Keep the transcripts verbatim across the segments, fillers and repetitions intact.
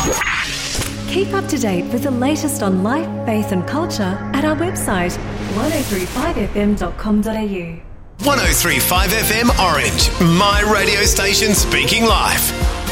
Keep up to date with the latest on life, faith and culture at our website, ten thirty-five f m dot com dot a u. ten thirty-five F M Orange, my radio station speaking life.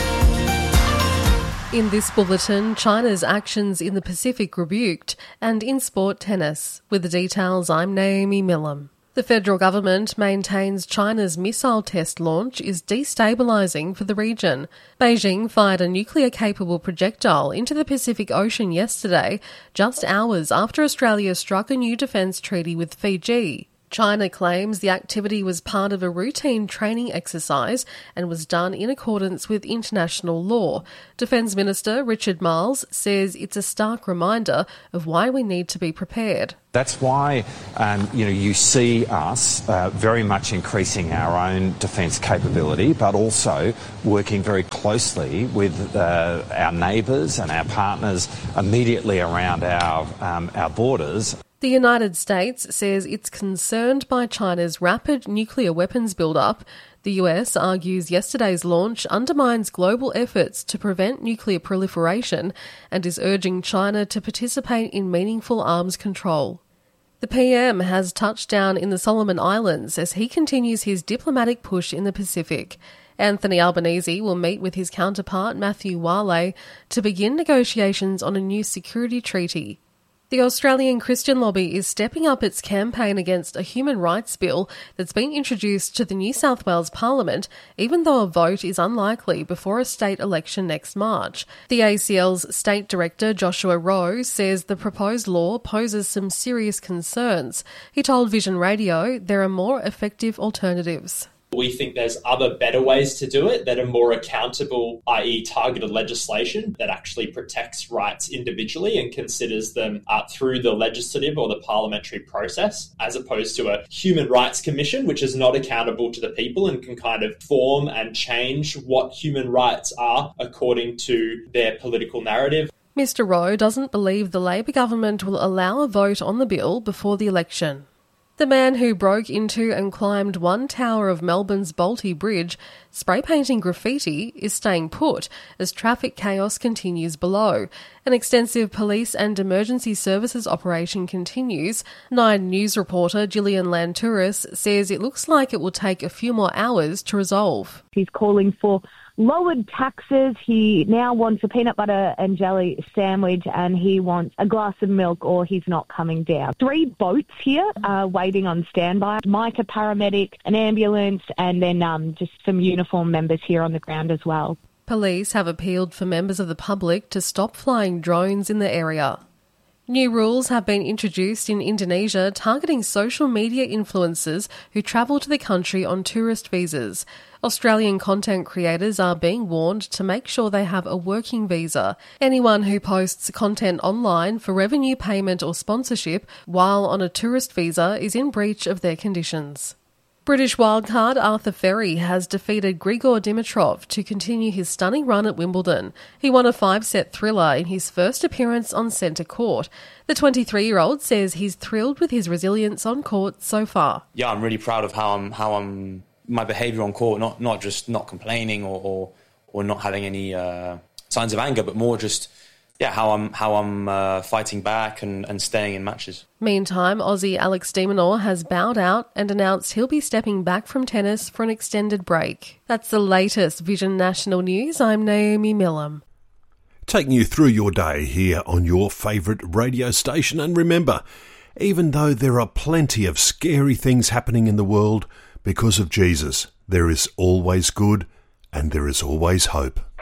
In this bulletin, China's actions in the Pacific rebuked, and in sport tennis. With the details, I'm Naomi Millam. The federal government maintains China's missile test launch is destabilising for the region. Beijing fired a nuclear-capable projectile into the Pacific Ocean yesterday, just hours after Australia struck a new defence treaty with Fiji. China claims the activity was part of a routine training exercise and was done in accordance with international law. Defence Minister Richard Marles says it's a stark reminder of why we need to be prepared. That's why um, you know, you see us uh, very much increasing our own defence capability, but also working very closely with uh, our neighbours and our partners immediately around our um, our borders. The United States says it's concerned by China's rapid nuclear weapons build-up. The U S argues yesterday's launch undermines global efforts to prevent nuclear proliferation and is urging China to participate in meaningful arms control. The P M has touched down in the Solomon Islands as he continues his diplomatic push in the Pacific. Anthony Albanese will meet with his counterpart Matthew Wale to begin negotiations on a new security treaty. The Australian Christian Lobby is stepping up its campaign against a human rights bill that's been introduced to the New South Wales Parliament, even though a vote is unlikely before a state election next March. The A C L's State Director Joshua Rowe says the proposed law poses some serious concerns. He told Vision Radio there are more effective alternatives. We think there's other better ways to do it that are more accountable, that is targeted legislation that actually protects rights individually and considers them uh, through the legislative or the parliamentary process, as opposed to a human rights commission, which is not accountable to the people and can kind of form and change what human rights are according to their political narrative. Mister Rowe doesn't believe the Labor government will allow a vote on the bill before the election. The man who broke into and climbed one tower of Melbourne's Bolte Bridge, spray-painting graffiti, is staying put as traffic chaos continues below. An extensive police and emergency services operation continues. Nine News reporter Gillian Lantouris says it looks like it will take a few more hours to resolve. He's calling for lowered taxes. He now wants a peanut butter and jelly sandwich, and he wants a glass of milk or he's not coming down. Three boats here uh, waiting on standby. Micah paramedic, an ambulance, and then um, just some uniform members here on the ground as well. Police have appealed for members of the public to stop flying drones in the area. New rules have been introduced in Indonesia targeting social media influencers who travel to the country on tourist visas. Australian content creators are being warned to make sure they have a working visa. Anyone who posts content online for revenue payment or sponsorship while on a tourist visa is in breach of their conditions. British wildcard Arthur Ferry has defeated Grigor Dimitrov to continue his stunning run at Wimbledon. He won a five-set thriller in his first appearance on centre court. The twenty-three-year-old says he's thrilled with his resilience on court so far. Yeah, I'm really proud of how I'm, how I'm, my behaviour on court, not not just not complaining or or, or not having any uh, signs of anger, but more just yeah how I'm how I'm uh, fighting back and, and staying in matches. Meantime, Aussie Alex de Minaur has bowed out and announced he'll be stepping back from tennis for an extended break. That's the latest Vision National News. I'm Naomi Millam. Taking you through your day here on your favourite radio station. And remember, even though there are plenty of scary things happening in the world, because of Jesus, there is always good and there is always hope.